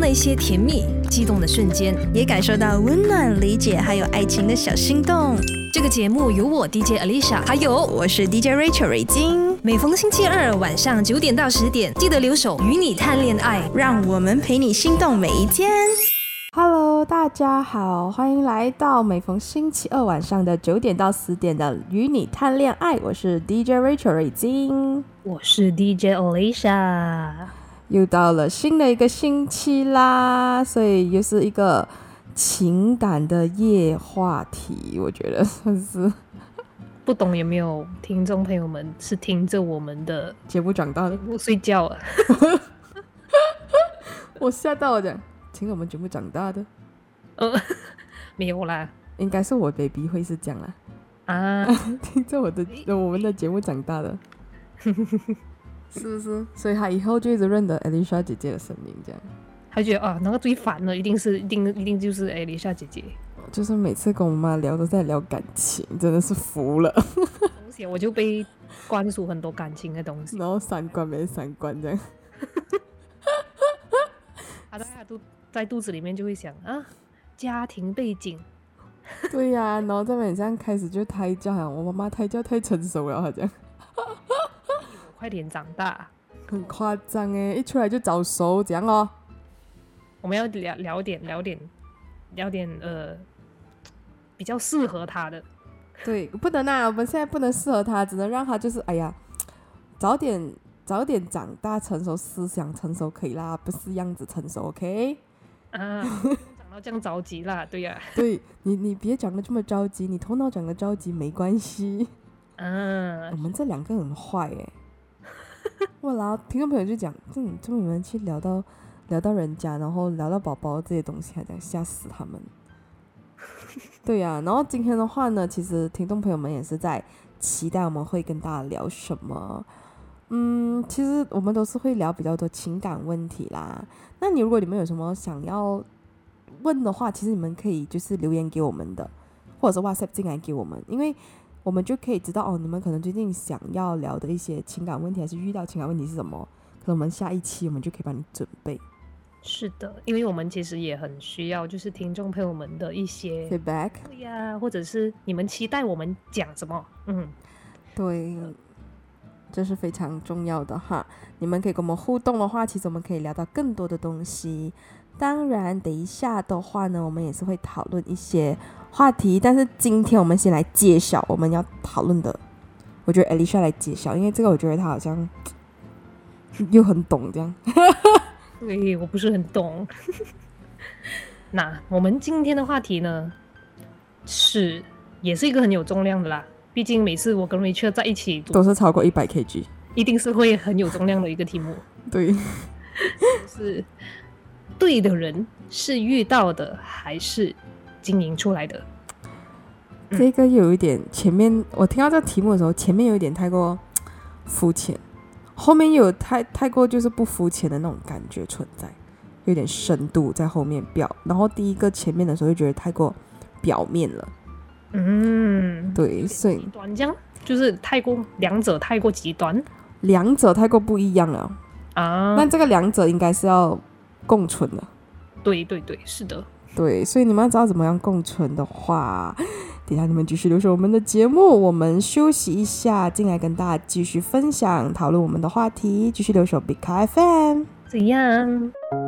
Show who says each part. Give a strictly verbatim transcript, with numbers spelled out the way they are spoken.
Speaker 1: 那些甜蜜激动的瞬间，
Speaker 2: 也感受到温暖理解还有爱情的小心动。
Speaker 1: 这个节目由我 D J Alicia 还有
Speaker 2: 我是 D J Rachel 瑞金，
Speaker 1: 每逢星期二晚上九点到十点，记得留守与你谈恋爱，
Speaker 2: 让我们陪你心动每一天。
Speaker 3: Hello， 大家好，欢迎来到每逢星期二晚上的九点到十点的与你谈恋爱，我是 D J Rachel 瑞金，
Speaker 1: 我是 D J Alicia。
Speaker 3: 又到了新的一个星期啦，所以又是一个情感的夜话题，我觉得算是。
Speaker 1: 不懂有没有听众朋友们是听着我们的
Speaker 3: 节目长大的？
Speaker 1: 我睡觉了。
Speaker 3: 我吓到我讲听着我们节目长大的。
Speaker 1: 呃，没有啦，
Speaker 3: 应该是我 baby 会是这样啦。
Speaker 1: 啊，
Speaker 3: 听着我的我们的节目长大的。是不是？所以他以后就一直认得 Alicia 姐姐的声音，这样。他
Speaker 1: 觉得啊，那个最烦的一定是一定一定就是 Alicia 姐姐。
Speaker 3: 就是每次跟我妈聊都在聊感情，真的是服了。
Speaker 1: 东西我就被灌输很多感情的东西，
Speaker 3: 然后三观没三观这样。
Speaker 1: 他在他肚在肚子里面就会想啊，家庭背景。
Speaker 3: 对呀、啊，然后在那边这样开始就胎教，我妈妈胎教太成熟了，好像。
Speaker 1: 快点长大，
Speaker 3: 很夸张哎！一出来就早熟，这样哦。
Speaker 1: 我们要聊聊点聊点聊点呃比较适合他的。
Speaker 3: 对，不能啊，我们现在不能适合他，只能让他就是哎呀，早点早点长大成熟，思想成熟可以啦，不是样子成熟 ，OK？
Speaker 1: 啊，长到这样着急啦，对呀、啊。
Speaker 3: 对你，你别长得这么着急，你头脑长得着急没关系。
Speaker 1: 嗯、啊，
Speaker 3: 我们这两个很坏哎。哇啦，听众朋友就讲，嗯，这么你们去聊到聊到人家，然后聊到宝宝这些东西，还讲吓死他们。对呀、啊，然后今天的话呢，其实听众朋友们也是在期待我们会跟大家聊什么。嗯，其实我们都是会聊比较多情感问题啦。那你如果你们有什么想要问的话，其实你们可以就是留言给我们的，或者是 WhatsApp 进来给我们，因为我们就可以知道哦，你们可能最近想要聊的一些情感问题，还是遇到情感问题是什么，可能我们下一期我们就可以帮你准备。
Speaker 1: 是的，因为我们其实也很需要就是听众朋友们的一些
Speaker 3: feedback，
Speaker 1: 对呀、啊，或者是你们期待我们讲什么，嗯，
Speaker 3: 对，这是非常重要的哈。你们可以跟我们互动的话，其实我们可以聊到更多的东西。当然等一下的话呢，我们也是会讨论一些话题，但是今天我们先来揭晓我们要讨论的。我觉得 Alicia 来揭晓，因为这个我觉得她好像又很懂这样。
Speaker 1: 对，我不是很懂。那我们今天的话题呢，是也是一个很有重量的啦。毕竟每次我跟 Rachel 在一起
Speaker 3: 都是超过一百 kg，
Speaker 1: 一定是会很有重量的一个题目。
Speaker 3: 对，
Speaker 1: 就是对的人是遇到的还是经营出来的？
Speaker 3: 嗯、这个有一点，前面我听到这个题目的时候，前面有一点太过肤浅，后面又有太太过就是不肤浅的那种感觉存在，有点深度在后面表。然后第一个前面的时候就觉得太过表面了。
Speaker 1: 嗯，
Speaker 3: 对，所以
Speaker 1: 极端这样就是太过两者太过极端，
Speaker 3: 两者太过不一样了
Speaker 1: 啊。
Speaker 3: 那这个两者应该是要共存的。
Speaker 1: 对对对，是的。
Speaker 3: 对，所以你们要知道怎么样共存的话，等一下你们继续留守我们的节目，我们休息一下，进来跟大家继续分享讨论我们的话题，继续留守 Big Car F M。
Speaker 1: 怎样？